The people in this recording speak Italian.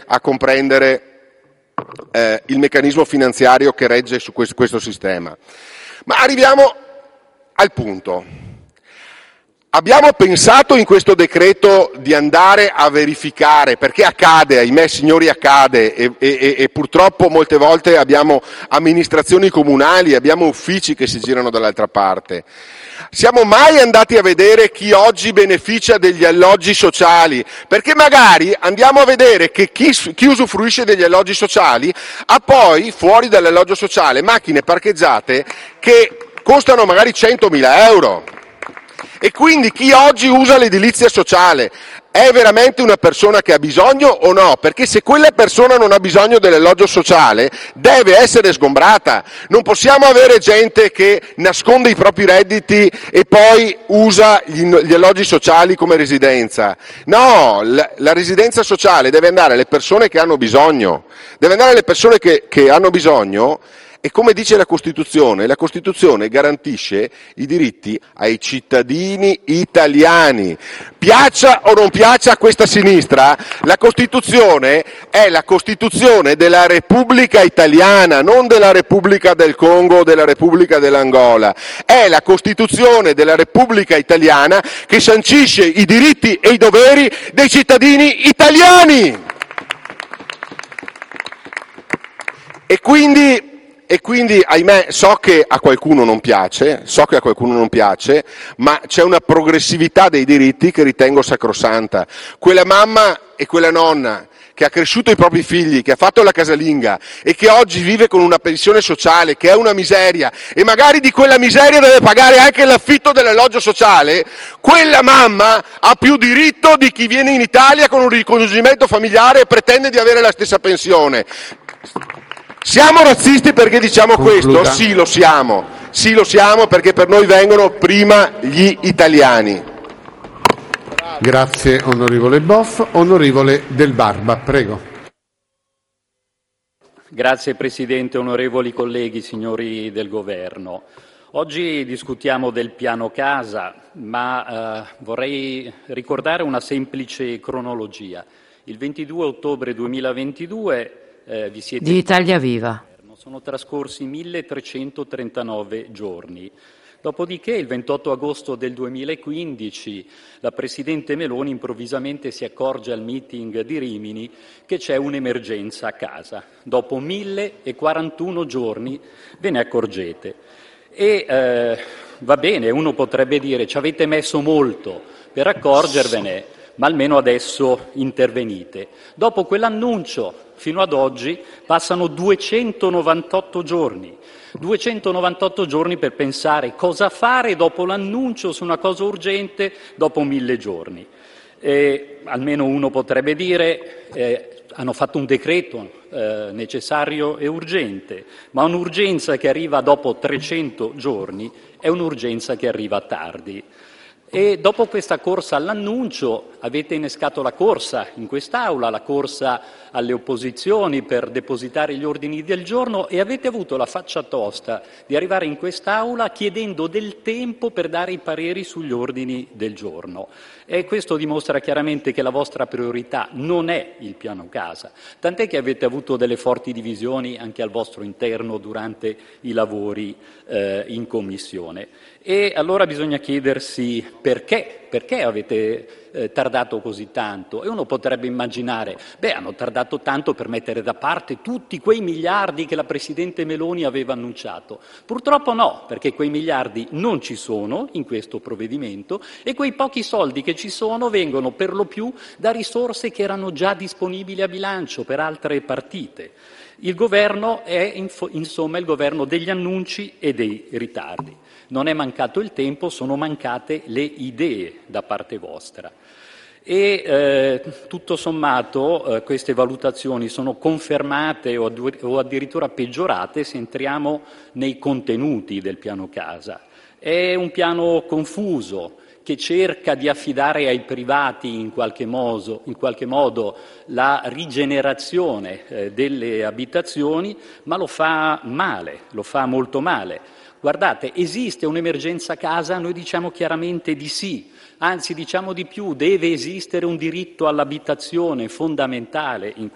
a comprendere il meccanismo finanziario che regge su questo sistema. Ma arriviamo al punto. Abbiamo pensato in questo decreto di andare a verificare, perché accade, ahimè signori accade, e purtroppo molte volte abbiamo amministrazioni comunali, abbiamo uffici che si girano dall'altra parte. Siamo mai andati a vedere chi oggi beneficia degli alloggi sociali? Perché magari andiamo a vedere che chi usufruisce degli alloggi sociali ha poi, fuori dall'alloggio sociale, macchine parcheggiate che costano magari 100.000 euro. E quindi chi oggi usa l'edilizia sociale è veramente una persona che ha bisogno o no? Perché se quella persona non ha bisogno dell'alloggio sociale deve essere sgombrata. Non possiamo avere gente che nasconde i propri redditi e poi usa gli alloggi sociali come residenza. No, la residenza sociale deve andare alle persone che hanno bisogno. Deve andare alle persone che hanno bisogno. E come dice la Costituzione garantisce i diritti ai cittadini italiani. Piaccia o non piaccia a questa sinistra, la Costituzione è la Costituzione della Repubblica Italiana, non della Repubblica del Congo o della Repubblica dell'Angola. È la Costituzione della Repubblica Italiana che sancisce i diritti e i doveri dei cittadini italiani. E quindi, ahimè, so che a qualcuno non piace, ma c'è una progressività dei diritti che ritengo sacrosanta. Quella mamma e quella nonna che ha cresciuto i propri figli, che ha fatto la casalinga e che oggi vive con una pensione sociale, che è una miseria, e magari di quella miseria deve pagare anche l'affitto dell'alloggio sociale, quella mamma ha più diritto di chi viene in Italia con un ricongiungimento familiare e pretende di avere la stessa pensione. Siamo razzisti perché diciamo questo? Sì, lo siamo perché per noi vengono prima gli italiani. Grazie onorevole Boff. Onorevole Del Barba, prego. Grazie Presidente, onorevoli colleghi, signori del Governo. Oggi discutiamo del piano casa, ma vorrei ricordare una semplice cronologia. Il 22 ottobre 2022 vi siete di Italia Viva. Sono trascorsi 1339 giorni. Dopodiché, il 28 agosto del 2015, la Presidente Meloni improvvisamente si accorge al meeting di Rimini che c'è un'emergenza a casa. Dopo 1041 giorni ve ne accorgete. E va bene, uno potrebbe dire ci avete messo molto per accorgervene, ma almeno adesso intervenite. Dopo quell'annuncio, fino ad oggi, passano 298 giorni. 298 giorni per pensare cosa fare dopo l'annuncio su una cosa urgente dopo 1000 giorni. Almeno uno potrebbe dire hanno fatto un decreto necessario e urgente, ma un'urgenza che arriva dopo 300 giorni è un'urgenza che arriva tardi. E dopo questa corsa all'annuncio avete innescato la corsa in quest'Aula, la corsa alle opposizioni per depositare gli ordini del giorno e avete avuto la faccia tosta di arrivare in quest'Aula chiedendo del tempo per dare i pareri sugli ordini del giorno. E questo dimostra chiaramente che la vostra priorità non è il piano casa, tant'è che avete avuto delle forti divisioni anche al vostro interno durante i lavori in Commissione. E allora bisogna chiedersi perché avete tardato così tanto. E uno potrebbe immaginare, hanno tardato tanto per mettere da parte tutti quei miliardi che la Presidente Meloni aveva annunciato. Purtroppo no, perché quei miliardi non ci sono in questo provvedimento e quei pochi soldi che ci sono vengono per lo più da risorse che erano già disponibili a bilancio per altre partite. Il governo è insomma il governo degli annunci e dei ritardi. Non è mancato il tempo, sono mancate le idee da parte vostra. E tutto sommato queste valutazioni sono confermate o addirittura peggiorate se entriamo nei contenuti del piano casa. È un piano confuso che cerca di affidare ai privati in qualche modo la rigenerazione delle abitazioni, ma lo fa male, lo fa molto male. Guardate, esiste un'emergenza casa? Noi diciamo chiaramente di sì, anzi diciamo di più, deve esistere un diritto all'abitazione fondamentale in